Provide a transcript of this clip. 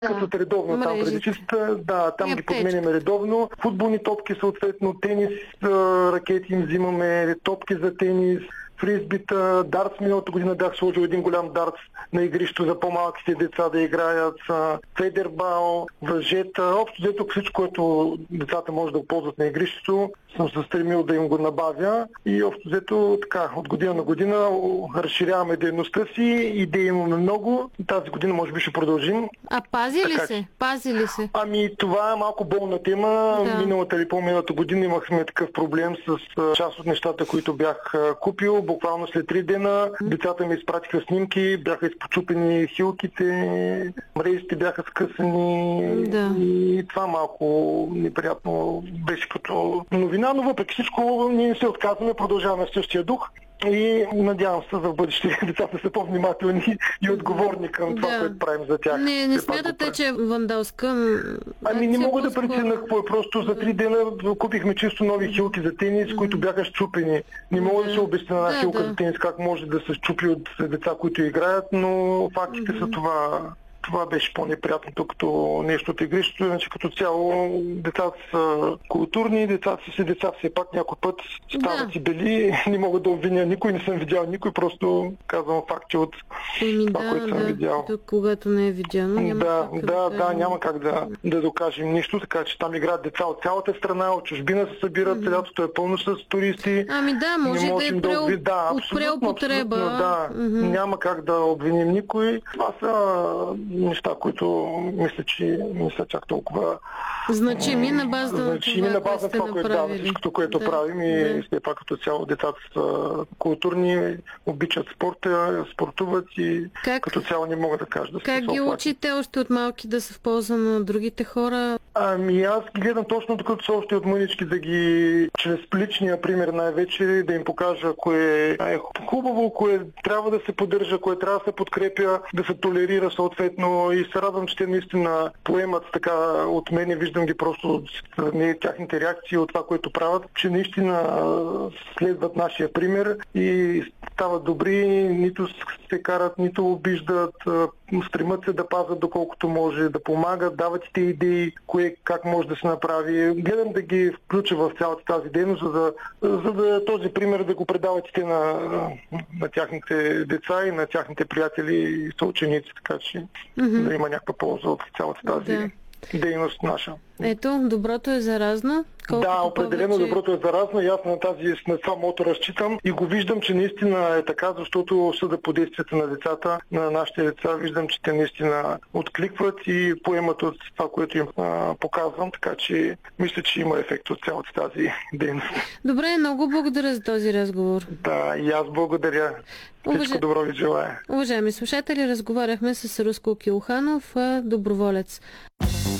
късат редовно там преди чистата. Да, там ги подменяме редовно. Футболни топки, съответно, тенис, ракети им взимаме, топки за тенис, фризбита, дартс. Миналата година бях сложил един голям дартс на игрището за по-малките деца да играят, федербал, въжета, общо взето всичко, което децата може да ползват на игрището, съм се стремил да им го набавя и общо взето така, от година на година разширяваме дейността си, идеи имаме много, тази година може би ще продължим. А пази ли се? Пази ли се? Ами това е малко болна тема. Да. Миналата или по-миналата година имахме такъв проблем с част от нещата, които бях купил. Буквално след 3 дена децата ми изпратиха снимки, бяха изпочупени хилките, мрежите бяха скъсани и това малко неприятно беше като новина, но въпреки всичко ние не се отказваме, продължаваме в същия дух. И надявам се за бъдеще децата са по-внимателни и отговорни към това, което правим за тях. Не смятате, че е вандалска? Ами не мога да преценя какво е. Просто за 3 дена купихме чисто нови хилки за тенис, които бяха счупени. Не мога да се обясня на хилка за тенис как може да се счупи от деца, които играят, но фактите са това. Това беше по-неприятното като нещо от игрището, иначе като цяло децата са културни, децата си деца все пак някой път стават и бели, не мога да обвиня никой, не съм видял никой, просто казвам факти от това, което съм видял. Когато не е видяно, няма как да докажем нищо, така че там играят деца от цялата страна, от чужбина се събират, лятото е пълно с туристи. Ами да, може да е от преупотреба. Няма как да обвиним никой. Това са неща, които мисля, че не са чак толкова значими на база на това, което всичкото, което правим и все пак като цяло децата са културни, обичат спорта, спортуват и като цяло не могат да кажат да се Как ги учите още от малки да са в полза на другите хора? Ами аз ги гледам точно докато са още от мънички, да ги чрез личния пример най-вече да им покажа кое е хубаво, кое трябва да се поддържа, кое трябва да се подкрепя, да се толерира съответно и се радвам, че те наистина поемат така от мене, виждам ги просто от тяхните реакции от това, което правят, че наистина следват нашия пример и стават добри, нито се карат, нито обиждат, стремат се да пазят доколкото може, да помагат, дават и те идеи, как може да се направи. Гледам да ги включа в цялата тази дейност, за да този пример да го предават и те на тяхните деца и на тяхните приятели и съученици, така че да има някаква полза от цялата тази дейност наша. Ето, доброто е заразно. Да, определено доброто е заразно и аз на това мото разчитам и го виждам, че наистина е така, защото съда по действията на децата, на нашите деца, виждам, че те наистина откликват и поемат от това, което им показвам, така че мисля, че има ефект от цялата тази дейност. Добре, много благодаря за този разговор. Да, и аз благодаря. Всичко добро ви желая. Уважаеми слушатели, разговаряхме с Руско Килханов, доброволец.